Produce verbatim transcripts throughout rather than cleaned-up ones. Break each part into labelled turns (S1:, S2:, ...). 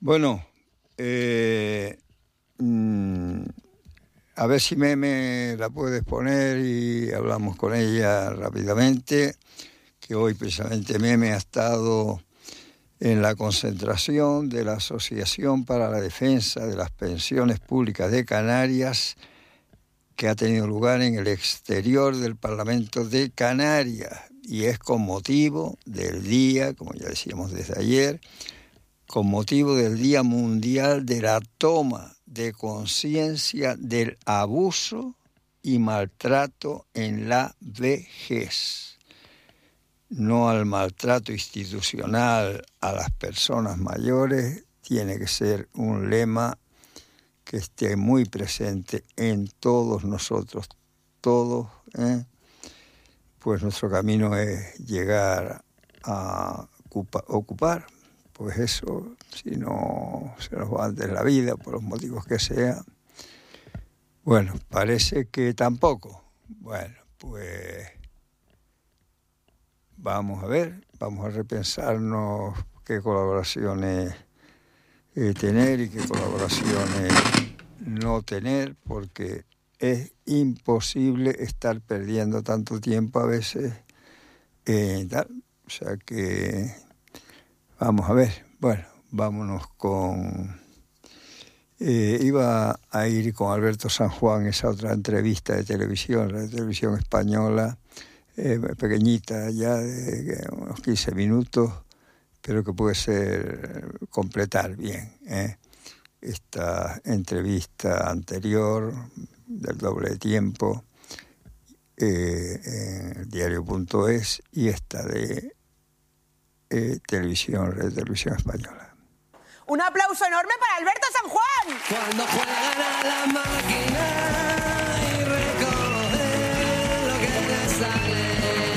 S1: Bueno, eh, mmm, a ver si Meme la puedes poner y hablamos con ella rápidamente, que hoy precisamente Meme ha estado en la concentración de la Asociación para la Defensa de las Pensiones Públicas de Canarias, que ha tenido lugar en el exterior del Parlamento de Canarias, y es con motivo del día, como ya decíamos desde ayer, con motivo del Día Mundial de la Toma de Conciencia del Abuso y Maltrato en la Vejez. No al maltrato institucional a las personas mayores, tiene que ser un lema que esté muy presente en todos nosotros, todos, ¿eh? Pues nuestro camino es llegar a ocupa, ocupar, pues eso, si no se nos va antes la vida, por los motivos que sea, bueno, parece que tampoco. Bueno, pues vamos a ver, vamos a repensarnos qué colaboraciones eh, tener y qué colaboraciones no tener, porque es imposible estar perdiendo tanto tiempo a veces eh, tal. O sea que vamos a ver, bueno, vámonos con... Eh, iba a ir con Alberto San Juan, esa otra entrevista de televisión, la de televisión española, eh, pequeñita ya, de, de unos quince minutos, pero que puede ser completar bien, ¿eh? Esta entrevista anterior del doble tiempo eh, en el diario punto es y esta de eh, televisión, de televisión española.
S2: Un aplauso enorme para Alberto San Juan.
S3: Cuando juegan a la máquina y recogen lo que les sale.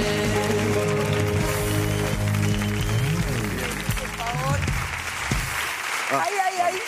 S2: Por favor.
S4: Ah,
S2: ay, ay, ay.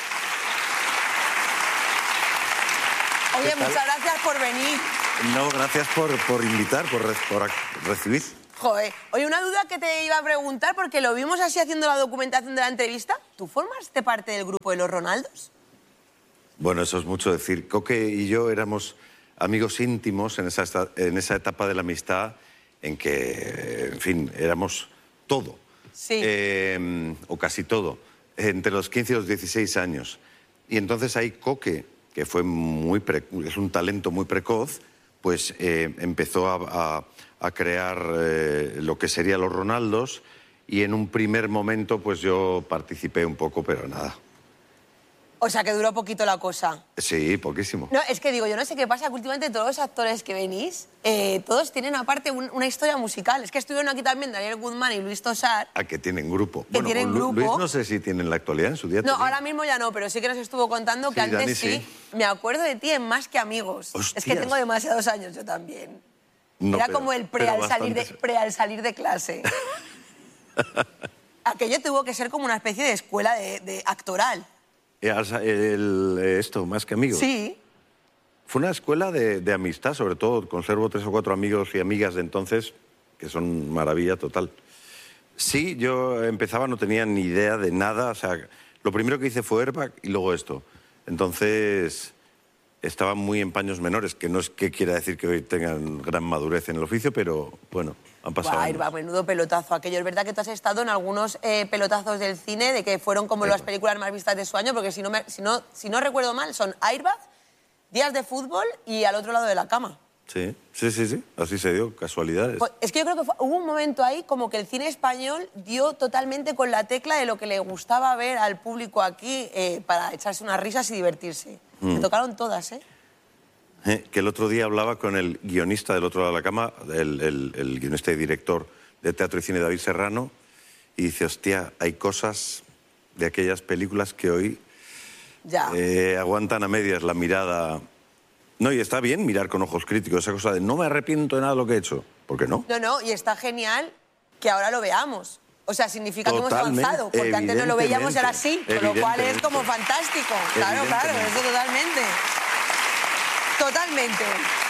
S2: Oye, muchas gracias por venir.
S4: No, gracias por, por invitar, por, re, por recibir.
S2: Joder. Oye, una duda que te iba a preguntar, porque lo vimos así haciendo la documentación de la entrevista. ¿Tú formaste parte del grupo de los Ronaldos?
S4: Bueno, eso es mucho decir. Coque y yo éramos amigos íntimos en esa, en esa etapa de la amistad en que, en fin, éramos todo.
S2: Sí.
S4: Eh, o casi todo. Entre los quince y los dieciséis años. Y entonces ahí Coque, que fue muy pre, es un talento muy precoz, pues eh, empezó a, a, a crear eh, lo que serían los Ronaldos, y en un primer momento pues yo participé un poco, pero nada.
S2: O sea, que duró poquito la cosa.
S4: Sí, poquísimo.
S2: No, es que digo, yo no sé qué pasa, que últimamente todos los actores que venís, eh, todos tienen aparte un, una historia musical. Es que estuvieron aquí también Daniel Guzmán y Luis Tosar.
S4: A que tienen grupo.
S2: Que tienen
S4: Lu,
S2: grupo.
S4: Luis no sé si tiene en la actualidad, en su día.
S2: No,
S4: tenía.
S2: ahora mismo ya no, pero sí que nos estuvo contando que
S4: Sí,
S2: antes
S4: Dani,
S2: sí.
S4: sí.
S2: Me acuerdo de ti en Más que Amigos.
S4: Hostias.
S2: Es que tengo demasiados años yo también.
S4: No,
S2: Era
S4: pero-
S2: como el pre
S4: pero
S2: al, salir de,
S4: bastantes.
S2: pre al salir de clase. Aquello tuvo que ser como una especie de escuela de, de actoral.
S4: Eh, el- el- esto, Más que Amigos.
S2: Sí.
S4: Fue una escuela de, de amistad, sobre todo. Conservo tres o cuatro amigos y amigas de entonces que son maravilla total. Sí, yo empezaba, no tenía ni idea de nada. O sea, lo primero que hice fue Airbag y luego esto. Entonces, estaba muy en paños menores, que no es que quiera decir que hoy tengan gran madurez en el oficio, pero bueno, han pasado
S2: Buah,
S4: años.
S2: Airbag, menudo pelotazo aquello. Es verdad que tú has estado en algunos eh, pelotazos del cine, de que fueron como las películas más vistas de su año, porque si no, me, si no, si no recuerdo mal, son Airbag, Días de Fútbol y Al otro lado de la cama.
S4: Sí, sí, sí, sí, así se dio, casualidades.
S2: Pues es que yo creo que fue- hubo un momento ahí como que el cine español dio totalmente con la tecla de lo que le gustaba ver al público aquí eh, para echarse unas risas y divertirse. Me tocaron todas, ¿eh?
S4: Eh, que el otro día hablaba con el guionista del otro lado de la cama, el, el, el guionista y director de teatro y cine David Serrano, y dice, hostia, hay cosas de aquellas películas que hoy
S2: Ya.
S4: eh, aguantan a medias la mirada. No, y está bien mirar con ojos críticos, esa cosa de no me arrepiento de nada de lo que he hecho. ¿Por qué no?
S2: No, no, y está genial que ahora lo veamos. O sea, significa
S4: Totalmente,
S2: que hemos avanzado, porque antes no lo veíamos y ahora sí, con lo cual es
S4: evidentemente.
S2: como fantástico. Claro, claro,
S4: Evidentemente.
S2: eso totalmente. Totalmente.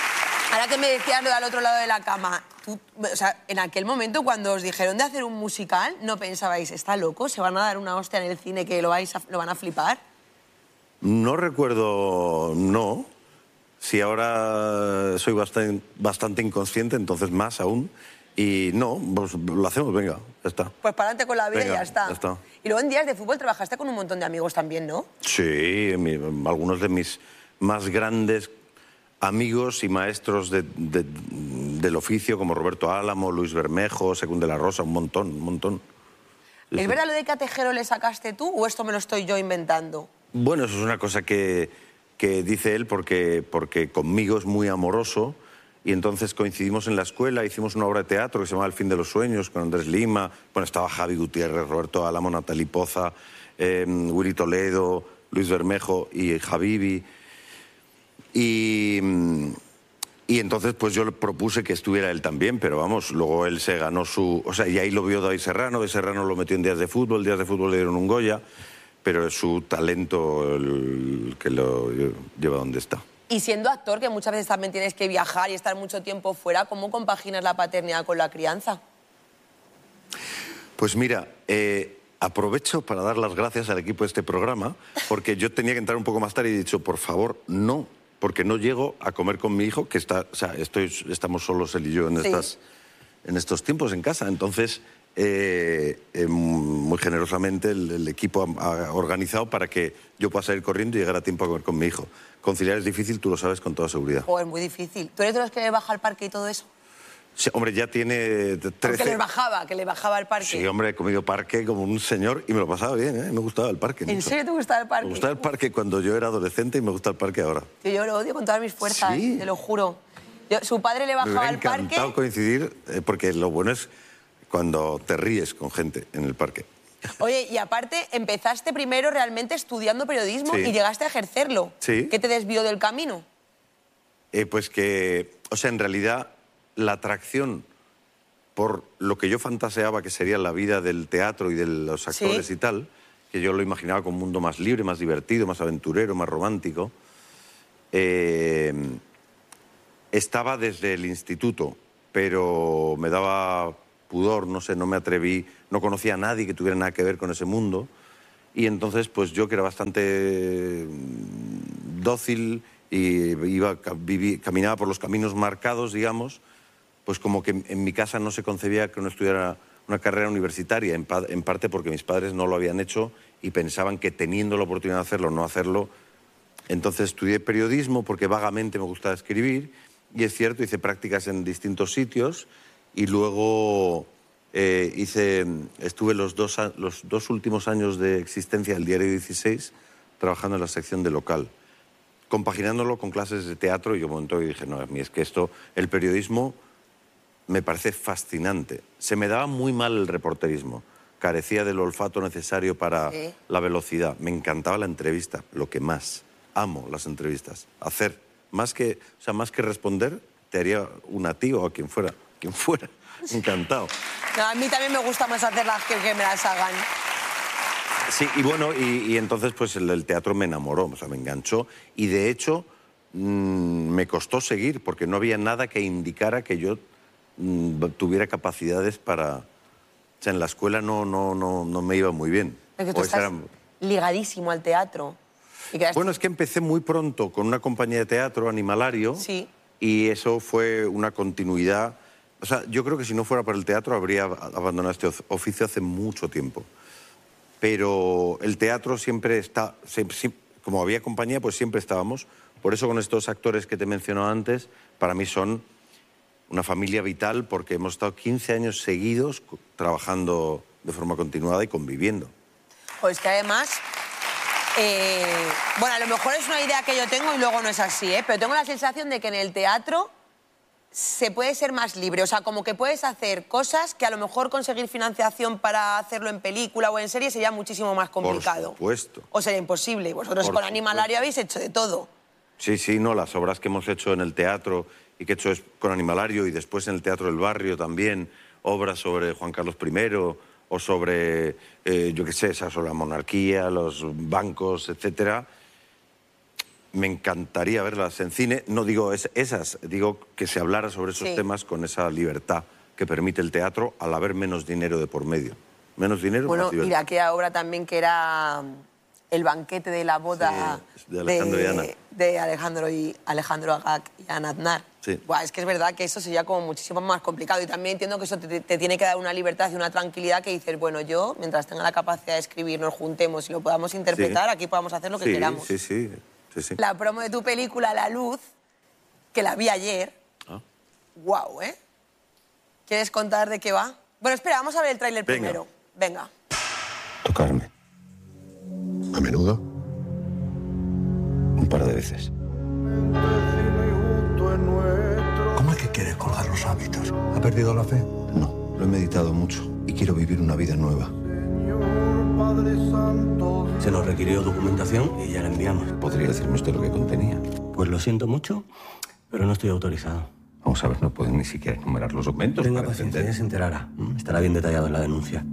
S2: Ahora que me decías lo del otro lado de la cama, tú, o sea, en aquel momento cuando os dijeron de hacer un musical, ¿no pensabais, está loco, se van a dar una hostia en el cine que lo, vais a, lo van a flipar?
S4: No recuerdo, no. Si ahora soy bastante, bastante inconsciente, entonces más aún. Y no, pues lo hacemos, venga, ya está.
S2: Pues para adelante con la vida
S4: Venga,
S2: y ya está.
S4: ya está.
S2: Y luego en días de fútbol trabajaste con un montón de amigos también, ¿no?
S4: Sí, mi- algunos de mis más grandes amigos y maestros de- de- del oficio, como Roberto Álamo, Luis Bermejo, Según de la Rosa, un montón, un montón. Sí,
S2: ¿Es
S4: sí.
S2: verdad lo de que a Tejero le sacaste tú o esto me lo estoy yo inventando?
S4: Bueno, eso es una cosa que, que dice él porque, porque conmigo es muy amoroso y entonces coincidimos en la escuela, hicimos una obra de teatro que se llamaba El fin de los sueños con Andrés Lima, bueno, estaba Javi Gutiérrez, Roberto Álamo, Natalie Poza, eh, Willy Toledo, Luis Bermejo y Javivi. Y, y entonces pues yo le propuse que estuviera él también, pero vamos, luego él se ganó su... O sea, y ahí lo vio David Serrano, David Serrano lo metió en Días de Fútbol, Días de Fútbol le dieron un Goya, pero es su talento el que lo lleva donde está.
S2: Y siendo actor, que muchas veces también tienes que viajar y estar mucho tiempo fuera, ¿cómo compaginas la paternidad con la crianza?
S4: Pues mira, eh, aprovecho para dar las gracias al equipo de este programa, porque yo tenía que entrar un poco más tarde y he dicho, por favor, no, porque no llego a comer con mi hijo, que está, o sea, estoy, estamos solos él y yo en,
S2: Sí.
S4: estas, en estos tiempos en casa. Entonces, eh, eh, muy generosamente el, el equipo ha, ha organizado para que yo pueda salir corriendo y llegar a tiempo a comer con mi hijo. Conciliar es difícil, tú lo sabes con toda seguridad.
S2: O es muy difícil. ¿Tú eres de los que baja al parque y todo eso?
S4: Sí, hombre, ya tiene
S2: Porque
S4: trece...
S2: les bajaba, que le bajaba al parque.
S4: Sí, hombre, he comido parque como un señor y me lo pasaba bien, ¿eh? Me gustaba el parque.
S2: ¿En
S4: mucho.
S2: serio te gustaba el parque?
S4: Me gustaba el parque cuando yo era adolescente y me gusta el parque ahora.
S2: Tío, yo lo odio con todas mis fuerzas,
S4: Sí.
S2: te lo juro. Yo- su padre le
S4: Me
S2: bajaba
S4: hubiera
S2: al parque.
S4: encantado coincidir, eh, porque lo bueno es cuando te ríes con gente en el parque.
S2: Oye, y aparte, empezaste primero realmente estudiando periodismo
S4: Sí.
S2: y llegaste a ejercerlo.
S4: Sí.
S2: ¿Qué te desvió del camino?
S4: Eh, pues que, o sea, en realidad la atracción por lo que yo fantaseaba que sería la vida del teatro y de los actores
S2: Sí.
S4: y tal, que yo lo imaginaba como un mundo más libre, más divertido, más aventurero, más romántico, eh, estaba desde el instituto, pero me daba pudor, no sé, no me atreví, no conocía a nadie que tuviera nada que ver con ese mundo, y entonces pues yo que era bastante mm, dócil y iba, ca- viví- caminaba por los caminos marcados, digamos, pues como que en mi casa no se concebía que uno estudiara una carrera universitaria, en, pa- en parte porque mis padres no lo habían hecho y pensaban que teniendo la oportunidad de hacerlo, no hacerlo. Entonces estudié periodismo porque vagamente me gustaba escribir y es cierto, hice prácticas en distintos sitios y luego eh, hice, estuve los dos, a- los dos últimos años de existencia del Diario dieciséis trabajando en la sección de local, compaginándolo con clases de teatro y yo un momento dije, no, a mí es que esto, el periodismo me parece fascinante. Se me daba muy mal el reporterismo, carecía del olfato necesario para
S2: Sí.
S4: la velocidad. Me encantaba la entrevista, lo que más. Amo las entrevistas. Hacer, más que, o sea, más que responder, te haría una tía o a quien fuera, quien fuera. Encantado.
S2: No, a mí también me gusta más hacerlas que que me las hagan.
S4: Sí, y bueno, y, y entonces pues el, el teatro me enamoró, o sea, me enganchó. Y de hecho, mmm, me costó seguir, porque no había nada que indicara que yo mmm, tuviera capacidades para... O sea, en la escuela no, no, no, no me iba muy bien.
S2: Es que tú
S4: O esa
S2: estás
S4: era-
S2: ligadísimo al teatro. Y que
S4: Bueno, es que empecé muy pronto con una compañía de teatro, Animalario,
S2: Sí.
S4: y eso fue una continuidad. O sea, yo creo que si no fuera por el teatro habría abandonado este of- oficio hace mucho tiempo. Pero el teatro siempre está, siempre- siempre- como había compañía, pues siempre estábamos. Por eso con estos actores que te he mencionado antes, para mí son una familia vital porque hemos estado quince años seguidos co- trabajando de forma continuada y conviviendo.
S2: Pues que además, eh, bueno, a lo mejor es una idea que yo tengo y luego no es así, ¿eh? Pero tengo la sensación de que en el teatro se puede ser más libre. O sea, como que puedes hacer cosas que a lo mejor conseguir financiación para hacerlo en película o en serie sería muchísimo más complicado.
S4: Por supuesto.
S2: O sería imposible. Y vosotros
S4: Por
S2: con Animalario
S4: supuesto.
S2: habéis hecho de todo.
S4: Sí, sí, no, las obras que hemos hecho en el teatro y que he hecho es con Animalario y después en el Teatro del Barrio también, obras sobre Juan Carlos primero o sobre, eh, yo qué sé, sobre la monarquía, los bancos, etcétera. me encantaría verlas en cine. No digo es, esas, digo que se hablara sobre esos
S2: Sí.
S4: temas con esa libertad que permite el teatro al haber menos dinero de por medio. Menos dinero,
S2: Bueno,
S4: más
S2: y
S4: libertad.
S2: aquella obra también que era el banquete de la boda
S4: Sí, de Alejandro y Ana.
S2: de Alejandro y Alejandro Agag y Ana Aznar.
S4: Sí.
S2: Buah, es que es verdad que eso sería como muchísimo más complicado y también entiendo que eso te, te tiene que dar una libertad y una tranquilidad que dices, bueno, yo, mientras tenga la capacidad de escribir, nos juntemos y lo podamos interpretar,
S4: Sí.
S2: aquí podamos hacer lo que
S4: sí,
S2: queramos.
S4: Sí, sí, sí, sí.
S2: La promo de tu película, La Luz, que la vi ayer,
S4: Ah.
S2: guau, ¿eh? ¿Quieres contar de qué va? Bueno, espera, vamos a ver el tráiler
S4: Venga.
S2: primero. Venga.
S5: Tocarme. ¿A menudo? Un par de veces.
S6: ¿Cómo es que quieres colgar los hábitos? ¿Ha perdido la fe?
S5: No, lo he meditado mucho y quiero vivir una vida nueva.
S7: Se nos requirió documentación y ya la enviamos.
S5: ¿Podría decirme usted lo que contenía?
S7: Pues lo siento mucho, pero no estoy autorizado.
S5: Vamos a ver, no pueden ni siquiera enumerar los documentos
S7: Tenga
S5: para
S7: paciencia,
S5: entender.
S7: ya se enterará. ¿m? Estará bien detallado en la denuncia.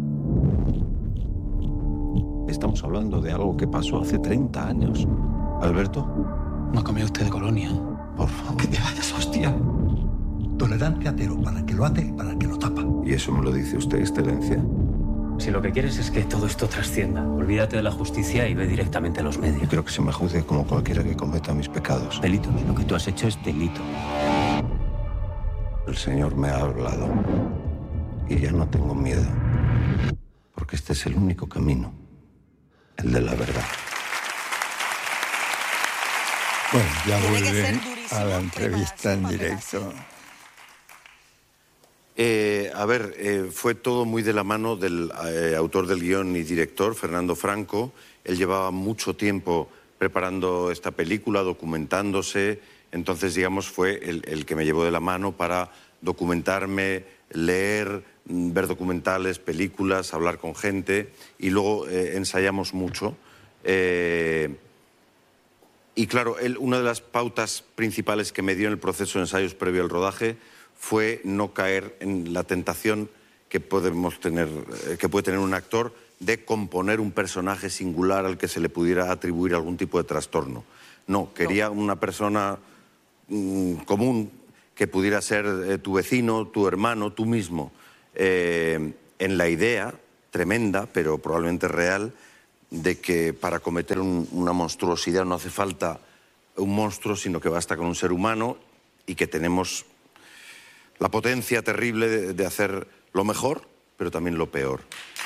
S5: Estamos hablando de algo que pasó hace treinta años. Alberto,
S8: No comió usted de colonia.
S5: por favor.
S6: Que te vayas, hostia. Tolerancia cero para el que lo hace y para el que lo tapa.
S5: ¿Y eso me lo dice usted, excelencia?
S8: Si lo que quieres es que todo esto trascienda, olvídate de la justicia y ve directamente a los
S5: Yo
S8: medios.
S5: quiero que se me juzgue como cualquiera que cometa mis pecados.
S8: Delito, lo que tú has hecho es delito.
S5: El Señor me ha hablado y ya no tengo miedo, porque este es el único camino, el de la verdad.
S1: Bueno, ya
S2: Tiene que
S1: vuelve
S2: ser durísimo
S1: a la entrevista en
S2: prepararse para
S1: directo.
S4: Eh, a ver, eh, fue todo muy de la mano del eh, autor del guión y director, Fernando Franco. Él llevaba mucho tiempo preparando esta película, documentándose. Entonces, digamos, fue el, el que me llevó de la mano para documentarme, leer, mm, ver documentales, películas, hablar con gente. Y luego eh, ensayamos mucho. Eh, y claro, él, una de las pautas principales que me dio en el proceso de ensayos previo al rodaje fue no caer en la tentación que podemos tener, eh, que puede tener un actor de componer un personaje singular al que se le pudiera atribuir algún tipo de trastorno. No, quería una persona mm, común que pudiera ser eh, tu vecino, tu hermano, tú mismo, eh, en la idea tremenda, pero probablemente real, de que para cometer un- una monstruosidad no hace falta un monstruo, sino que basta con un ser humano y que tenemos la potencia terrible de, de hacer lo mejor, pero también lo peor.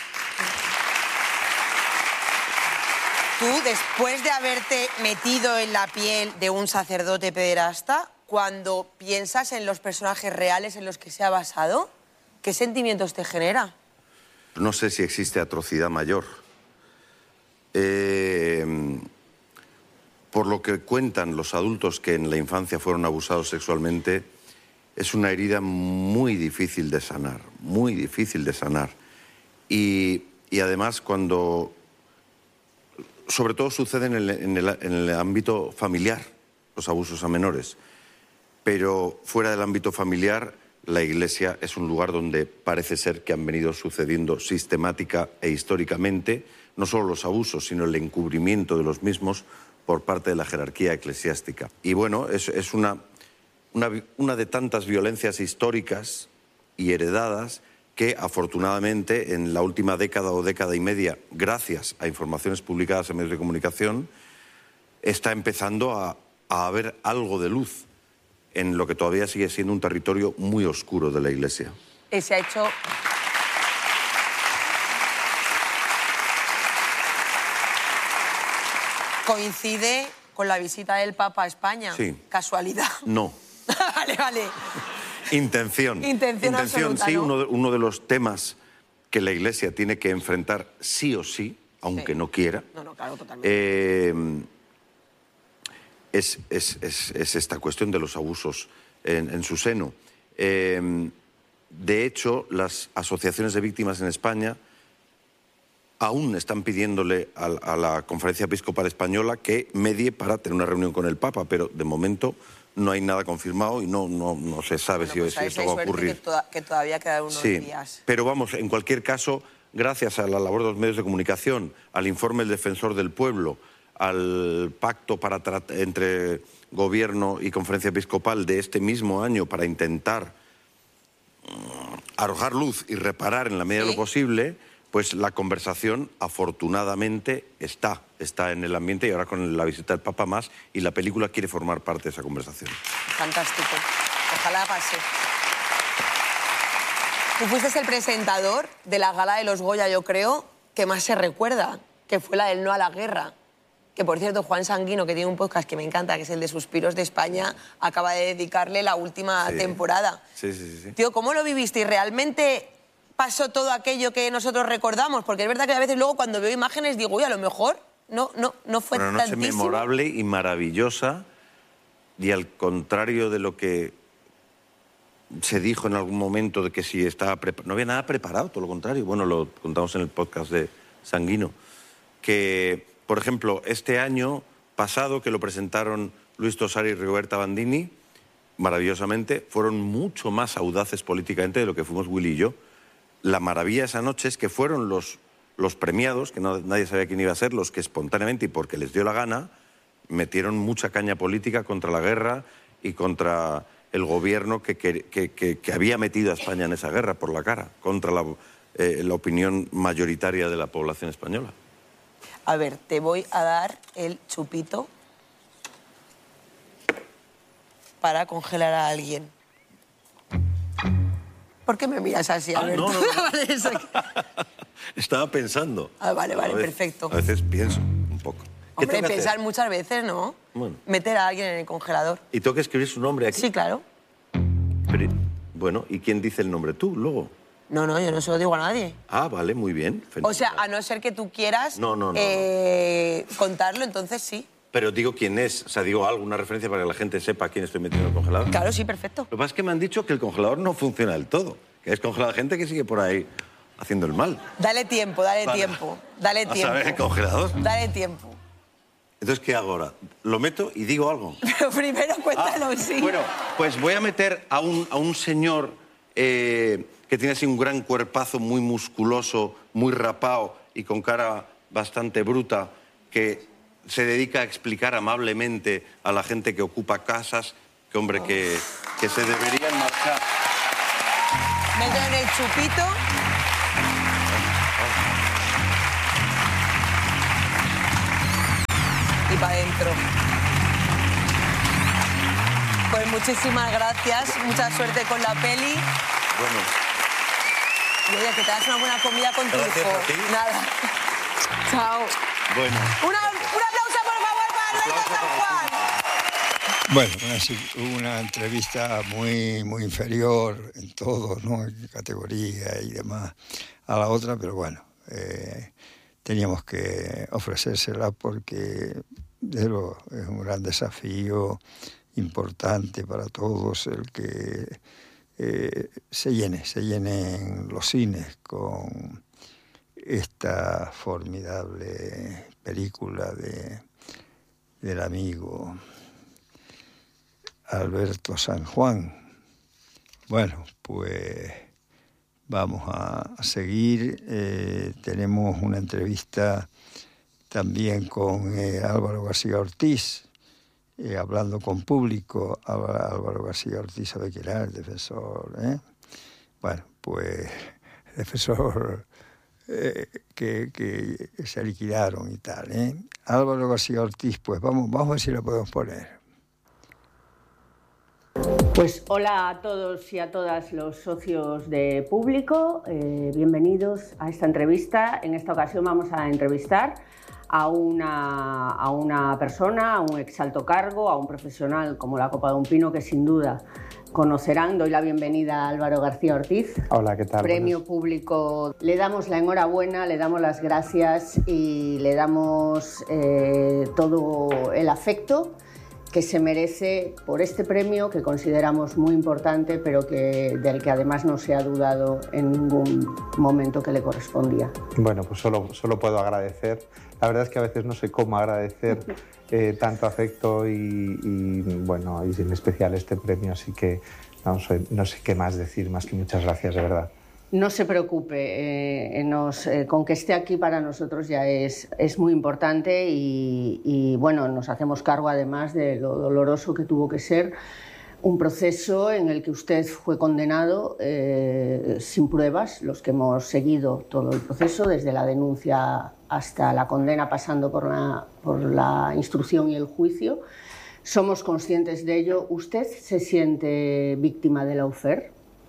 S2: Tú, después de haberte metido en la piel de un sacerdote pederasta, cuando piensas en los personajes reales en los que se ha basado, ¿qué sentimientos te genera?
S4: No sé si existe atrocidad mayor. Eh, por lo que cuentan los adultos que en la infancia fueron abusados sexualmente, es una herida muy difícil de sanar, muy difícil de sanar. Y, y además cuando, sobre todo sucede en el, en el- en el ámbito familiar, los abusos a menores, pero fuera del ámbito familiar, la Iglesia es un lugar donde parece ser que han venido sucediendo sistemática e históricamente no solo los abusos, sino el encubrimiento de los mismos por parte de la jerarquía eclesiástica. Y bueno, es, es una... Una, una de tantas violencias históricas y heredadas que afortunadamente en la última década o década y media, gracias a informaciones publicadas en medios de comunicación, está empezando a, a haber algo de luz en lo que todavía sigue siendo un territorio muy oscuro de la Iglesia.
S2: Eh, se ha hecho... Coincide con la visita del Papa a España.
S4: Sí.
S2: Casualidad.
S4: No.
S2: Vale, vale.
S4: Intención.
S2: Intención absoluta,
S4: sí,
S2: ¿no?
S4: uno de, uno de los temas que la Iglesia tiene que enfrentar sí o sí, aunque
S2: Sí.
S4: no quiera,
S2: No, no, claro, totalmente.
S4: eh, es, es- es- es esta cuestión de los abusos en, en su seno. Eh, de hecho, las asociaciones de víctimas en España aún están pidiéndole a, a la Conferencia Episcopal Española que medie para tener una reunión con el Papa, pero de momento no hay nada confirmado y no, no, no se sabe
S2: Bueno,
S4: si,
S2: pues
S4: si
S2: hay-
S4: esto
S2: hay
S4: va a
S2: suerte
S4: ocurrir.
S2: Que, toda- que todavía quedan unos
S4: Sí,
S2: días.
S4: pero vamos, en cualquier caso, gracias a la labor de los medios de comunicación, al informe del Defensor del Pueblo, al pacto para entre gobierno y conferencia episcopal de este mismo año para intentar arrojar luz y reparar en la medida ¿Sí? de lo posible, pues la conversación afortunadamente está, está en el ambiente y ahora con la visita del Papa más, y la película quiere formar parte de esa conversación.
S2: Fantástico. Ojalá pase. Tú fuiste el presentador de la gala de los Goya, yo creo, que más se recuerda, que fue la del No a la Guerra. Que, por cierto, Juan Sanguino, que tiene un podcast que me encanta, que es el de Suspiros de España, acaba de dedicarle la última
S4: sí.
S2: temporada.
S4: Sí, sí, sí.
S2: Tío, ¿cómo lo viviste? ¿Y realmente pasó todo aquello que nosotros recordamos? Porque es verdad que a veces luego cuando veo imágenes digo, uy, a lo mejor no, no, no fue
S4: Una noche
S2: tantísimo.
S4: memorable y maravillosa, y al contrario de lo que se dijo en algún momento de que si estaba preparado, no había nada preparado, todo lo contrario. Bueno, lo contamos en el podcast de Sanguino, que... Por ejemplo, este año pasado, que lo presentaron Luis Tosar y Rigoberta Bandini, maravillosamente, fueron mucho más audaces políticamente de lo que fuimos Willy y yo. La maravilla esa noche es que fueron los, los premiados, que no, nadie sabía quién iba a ser, los que espontáneamente y porque les dio la gana, metieron mucha caña política contra la guerra y contra el gobierno que, que, que, que, que había metido a España en esa guerra por la cara, contra la, eh, la opinión mayoritaria de la población española.
S2: A ver, te voy a dar el chupito para congelar a alguien. ¿Por qué me miras así, Alberto?
S4: Ah, no, no, no.
S2: Vale, eso que...
S4: Estaba pensando.
S2: Ah, vale, vale,
S4: a veces,
S2: perfecto.
S4: A veces pienso un poco. ¿Qué
S2: Hombre,
S4: tengo que
S2: pensar
S4: hacer?
S2: muchas veces, ¿no?
S4: Bueno.
S2: Meter a alguien en el congelador.
S4: ¿Y tengo que escribir su nombre aquí?
S2: Sí, claro.
S4: Pero, bueno, ¿y quién dice el nombre? ¿Tú, luego?
S2: No, no, yo no se lo digo a nadie.
S4: Ah, vale, muy bien.
S2: O sea, a no ser que tú quieras
S4: no, no, no,
S2: eh, no. contarlo, entonces sí.
S4: Pero digo quién es, o sea, digo alguna referencia para que la gente sepa quién estoy metiendo en el congelador.
S2: Claro, sí, perfecto.
S4: Lo que pasa es que me han dicho que el congelador no funciona del todo, que es congelada gente que sigue por ahí haciendo el mal.
S2: Dale tiempo, dale
S4: Vale.
S2: tiempo, dale
S4: ¿A
S2: tiempo.
S4: saber el congelador?
S2: Dale tiempo.
S4: Entonces, ¿qué hago ahora? ¿Lo meto y digo algo?
S2: Pero primero cuéntalo,
S4: Ah,
S2: sí.
S4: Bueno, pues voy a meter a un, a un señor eh, que tiene así un gran cuerpazo, muy musculoso, muy rapao y con cara bastante bruta, que se dedica a explicar amablemente a la gente que ocupa casas que, hombre, oh. que, que se deberían marchar.
S2: Meto en el chupito. Y para adentro. Pues muchísimas gracias, mucha suerte con la peli.
S4: Bueno.
S2: Y oye, que te hagas una buena comida con tu
S4: Gracias
S2: hijo.
S4: a ti.
S2: Nada. Chao.
S4: Bueno.
S2: Una, un aplauso, por favor, para Alberto San Juan.
S1: Bueno, una, una entrevista muy, muy inferior en todo, ¿no? En categoría y demás a la otra, pero bueno, eh, teníamos que ofrecérsela porque de lo, es un gran desafío importante para todos el que eh, se llene, se llenen los cines con esta formidable película de, del amigo Alberto San Juan. Bueno, pues vamos a seguir. Eh, tenemos una entrevista también con eh, Álvaro García Ortiz, eh, hablando con público. Álvaro García Ortiz sabe quién era, el defensor. ¿eh? Bueno, pues el defensor eh, que, que se liquidaron y tal. ¿eh? Álvaro García Ortiz, pues vamos, vamos a ver si lo podemos poner.
S9: Pues hola a todos y a todas los socios de Público, eh, bienvenidos a esta entrevista. En esta ocasión vamos a entrevistar a una, a una persona, a un exalto cargo, a un profesional como la Copa de un Pino que sin duda conocerán. Doy la bienvenida a Álvaro García Ortiz.
S10: Hola, ¿qué tal?
S9: Premio
S10: Buenas.
S9: Público. Le damos la enhorabuena, le damos las gracias y le damos eh, todo el afecto que se merece por este premio que consideramos muy importante, pero que, del que además no se ha dudado en ningún momento que le correspondía.
S10: Bueno, pues solo, solo puedo agradecer. La verdad es que a veces no sé cómo agradecer eh, tanto afecto y, y, bueno, y en especial este premio, así que no sé, no sé qué más decir, más que muchas gracias, de verdad.
S9: No se preocupe, eh, nos, eh, con que esté aquí para nosotros ya es, es muy importante y, y bueno, nos hacemos cargo además de lo doloroso que tuvo que ser un proceso en el que usted fue condenado eh, sin pruebas, los que hemos seguido todo el proceso, desde la denuncia hasta la condena, pasando por la, por la instrucción y el juicio. Somos conscientes de ello. ¿Usted se siente víctima de lawfare?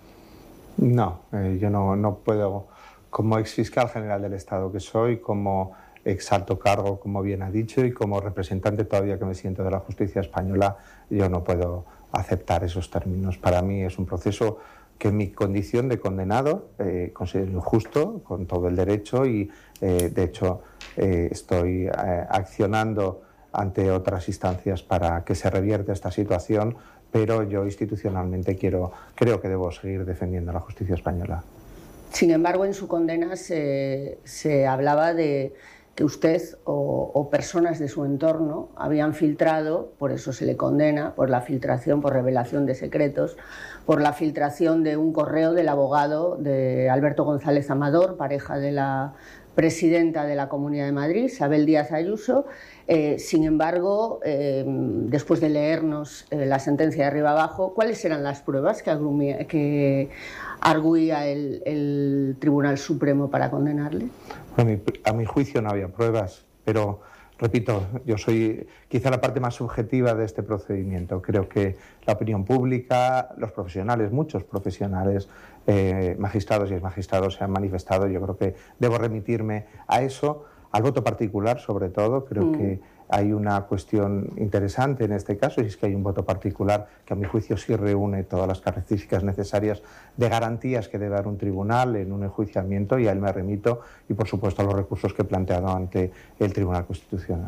S10: No, eh, yo no, no puedo, como exfiscal general del Estado que soy, como ex alto cargo, como bien ha dicho, y como representante todavía que me siento de la justicia española, yo no puedo aceptar esos términos. Para mí es un proceso que en mi condición de condenado eh, considero injusto, con todo el derecho, y eh, de hecho eh, estoy eh, accionando ante otras instancias para que se revierta esta situación, pero yo institucionalmente quiero, creo que debo seguir defendiendo la justicia española.
S9: Sin embargo, en su condena se, se hablaba de que usted o, o personas de su entorno habían filtrado, por eso se le condena, por la filtración, por revelación de secretos, por la filtración de un correo del abogado de Alberto González Amador, pareja de la presidenta de la Comunidad de Madrid, Isabel Díaz Ayuso. Eh, sin embargo, eh, después de leernos eh, la sentencia de arriba abajo, ¿cuáles eran las pruebas que, agrumía, que arguía el, el Tribunal Supremo para condenarle?
S10: A mi, a mi juicio no había pruebas, pero repito, yo soy quizá la parte más subjetiva de este procedimiento. Creo que la opinión pública, los profesionales, muchos profesionales, eh, magistrados y exmagistrados se han manifestado. Yo creo que debo remitirme a eso, al voto particular sobre todo. Creo mm. que hay una cuestión interesante en este caso, y es que hay un voto particular que a mi juicio sí reúne todas las características necesarias de garantías que debe dar un tribunal en un enjuiciamiento, y a él me remito, y por supuesto a los recursos que he planteado ante el Tribunal Constitucional.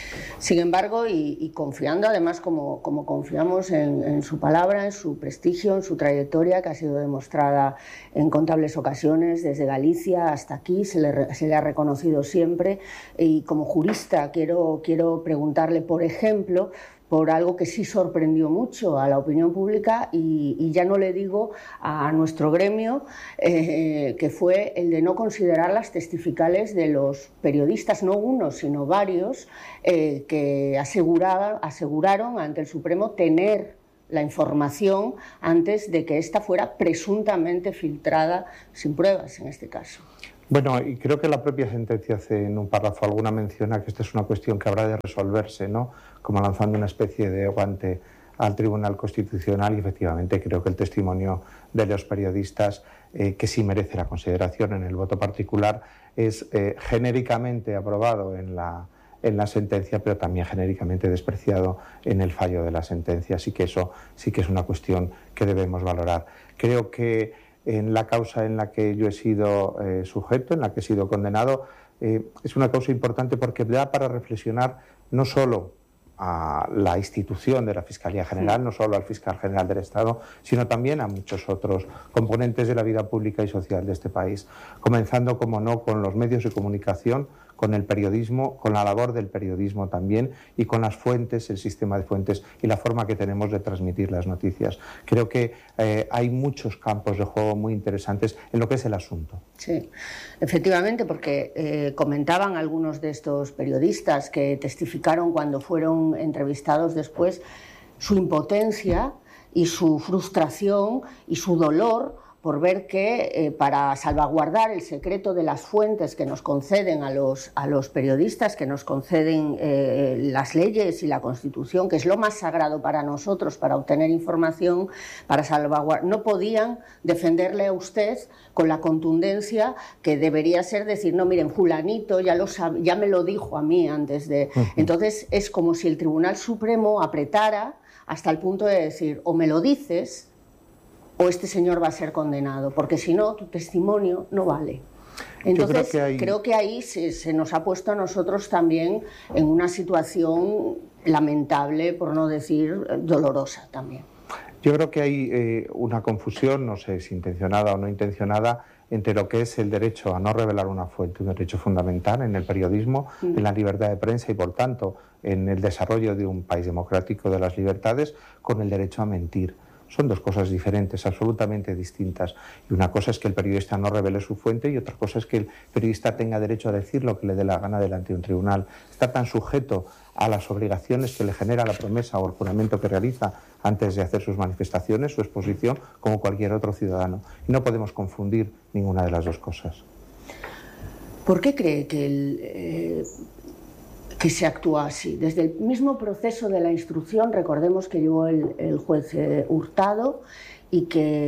S9: Sin embargo, y, y confiando además como, como confiamos en, en su palabra, en su prestigio, en su trayectoria, que ha sido demostrada en incontables ocasiones, desde Galicia hasta aquí, se le, se le ha reconocido siempre, y como jurista quiero, quiero preguntarle, por ejemplo, por algo que sí sorprendió mucho a la opinión pública, y, y ya no le digo a nuestro gremio, eh, que fue el de no considerar las testificales de los periodistas, no uno, sino varios, eh, que aseguraban, aseguraron ante el Supremo tener la información antes de que ésta fuera presuntamente filtrada sin pruebas, en este caso.
S10: Bueno, y creo que la propia sentencia hace en un párrafo alguna mención a que esta es una cuestión que habrá de resolverse, ¿no? Como lanzando una especie de guante al Tribunal Constitucional, y efectivamente creo que el testimonio de los periodistas, eh, que sí merece la consideración en el voto particular, es eh, genéricamente aprobado en la, en la sentencia, pero también genéricamente despreciado en el fallo de la sentencia. Así que eso sí que es una cuestión que debemos valorar. Creo que en la causa en la que yo he sido eh, sujeto, en la que he sido condenado, eh, es una causa importante porque da para reflexionar no solo a la institución de la Fiscalía General, no solo al Fiscal General del Estado, sino también a muchos otros componentes de la vida pública y social de este país, comenzando, como no, con los medios de comunicación, con el periodismo, con la labor del periodismo también, y con las fuentes, el sistema de fuentes y la forma que tenemos de transmitir las noticias. Creo que eh, hay muchos campos de juego muy interesantes en lo que es el asunto.
S9: Sí, efectivamente, porque eh, comentaban algunos de estos periodistas que testificaron cuando fueron entrevistados después su impotencia y su frustración y su dolor por ver que eh, para salvaguardar el secreto de las fuentes que nos conceden a los, a los periodistas, que nos conceden eh, las leyes y la Constitución, que es lo más sagrado para nosotros para obtener información, para salvaguardar, no podían defenderle a usted con la contundencia que debería ser decir, no, miren, fulanito ya, lo sabe, ya me lo dijo a mí antes de... Uh-huh. Entonces es como si el Tribunal Supremo apretara hasta el punto de decir, o me lo dices o este señor va a ser condenado, porque si no, tu testimonio no vale. Entonces, creo que, hay... creo que ahí se, se nos ha puesto a nosotros también en una situación lamentable, por no decir dolorosa también.
S10: Yo creo que hay eh, una confusión, no sé si intencionada o no intencionada, entre lo que es el derecho a no revelar una fuente, un derecho fundamental en el periodismo, mm. en la libertad de prensa y, por tanto, en el desarrollo de un país democrático de las libertades, con el derecho a mentir. Son dos cosas diferentes, absolutamente distintas. Y una cosa es que el periodista no revele su fuente y otra cosa es que el periodista tenga derecho a decir lo que le dé la gana delante de un tribunal. Está tan sujeto a las obligaciones que le genera la promesa o el juramento que realiza antes de hacer sus manifestaciones, su exposición, como cualquier otro ciudadano. Y no podemos confundir ninguna de las dos cosas.
S9: ¿Por qué cree que el... Eh... que se actúa así? Desde el mismo proceso de la instrucción, recordemos que llevó el, el juez eh, Hurtado y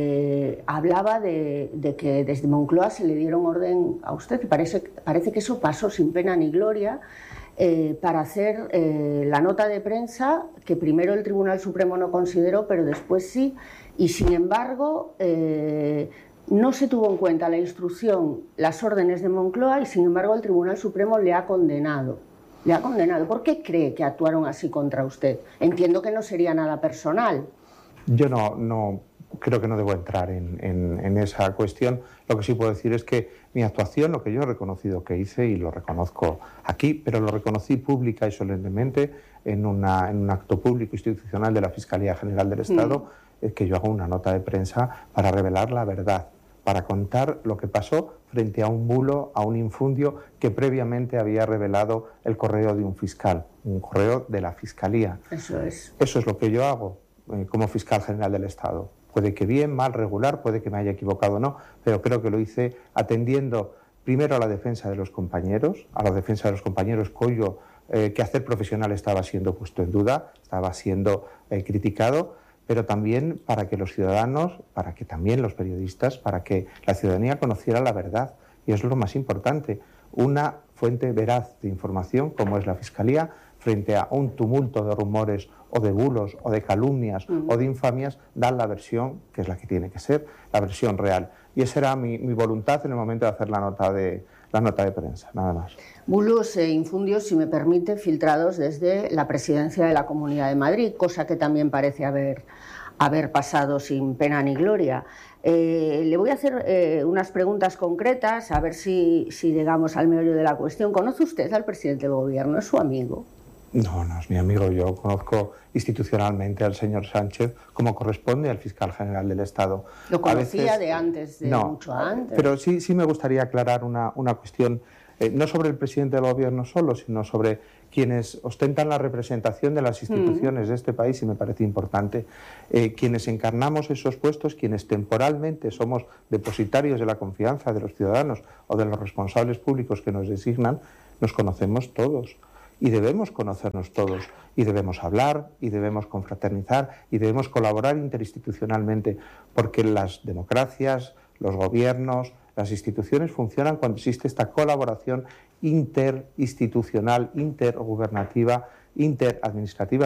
S9: que hablaba de, de que desde Moncloa se le dieron orden a usted, y parece, parece que eso pasó sin pena ni gloria, eh, para hacer eh, la nota de prensa que primero el Tribunal Supremo no consideró, pero después sí, y sin embargo eh, no se tuvo en cuenta la instrucción, las órdenes de Moncloa, y sin embargo el Tribunal Supremo le ha condenado. Le ha condenado. ¿Por qué cree que actuaron así contra usted? Entiendo que no sería nada personal.
S10: Yo no, no creo que no debo entrar en, en, en esa cuestión. Lo que sí puedo decir es que mi actuación, lo que yo he reconocido que hice, y lo reconozco aquí, pero lo reconocí pública y solemnemente en, una, en un acto público institucional de la Fiscalía General del Estado, mm. es que yo hago una nota de prensa para revelar la verdad, para contar lo que pasó frente a un bulo, a un infundio que previamente había revelado el correo de un fiscal, un correo de la Fiscalía.
S9: Eso es.
S10: Eso es lo que yo hago eh, como fiscal general del Estado. Puede que bien, mal, regular, puede que me haya equivocado o no, pero creo que lo hice atendiendo primero a la defensa de los compañeros, a la defensa de los compañeros cuyo eh, quehacer profesional estaba siendo puesto en duda, estaba siendo eh, criticado, pero también para que los ciudadanos, para que también los periodistas, para que la ciudadanía conociera la verdad. Y es lo más importante, una fuente veraz de información como es la Fiscalía, frente a un tumulto de rumores o de bulos o de calumnias uh-huh. o de infamias, dan la versión que es la que tiene que ser, la versión real. Y esa era mi, mi voluntad en el momento de hacer la nota de, la nota de prensa, nada más.
S9: Bulos e infundios, si me permite, filtrados desde la presidencia de la Comunidad de Madrid, cosa que también parece haber, haber pasado sin pena ni gloria. Eh, le voy a hacer eh, unas preguntas concretas, a ver si, si llegamos al meollo de la cuestión. ¿Conoce usted al presidente del Gobierno? ¿Es su amigo?
S10: No, no es mi amigo. Yo conozco institucionalmente al señor Sánchez como corresponde al fiscal general del Estado.
S9: ¿Lo conocía veces, de antes, de
S10: no,
S9: mucho antes?
S10: Pero sí, sí me gustaría aclarar una, una cuestión, eh, no sobre el presidente del Gobierno solo, sino sobre quienes ostentan la representación de las instituciones mm. de este país, y me parece importante. Eh, quienes encarnamos esos puestos, quienes temporalmente somos depositarios de la confianza de los ciudadanos o de los responsables públicos que nos designan, nos conocemos todos. Y debemos conocernos todos, y debemos hablar, y debemos confraternizar, y debemos colaborar interinstitucionalmente, porque las democracias, los gobiernos, las instituciones funcionan cuando existe esta colaboración interinstitucional, intergubernativa, interadministrativa.